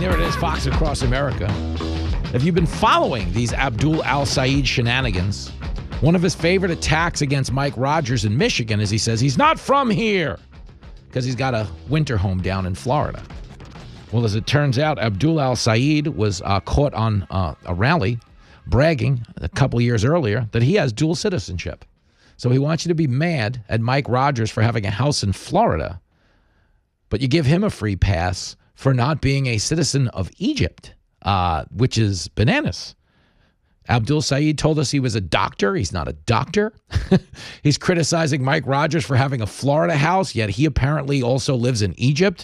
There it is, Fox Across America. If you've been following these Abdul Al-Sayed shenanigans, one of his favorite attacks against Mike Rogers in Michigan is he says he's not from here because he's got a winter home down in Florida. Well, as it turns out, Abdul Al-Sayed was caught on a rally bragging a couple years earlier that he has dual citizenship. So he wants you to be mad at Mike Rogers for having a house in Florida, but you give him a free pass for not being a citizen of Egypt, which is bananas. Abdul Sayed told us he was a doctor. He's not a doctor. He's criticizing Mike Rogers for having a Florida house, yet he apparently also lives in Egypt.